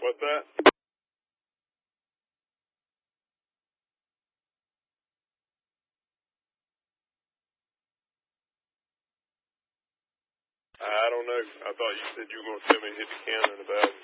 What's that? I don't know. I thought you said you were going to tell me to hit the counter in about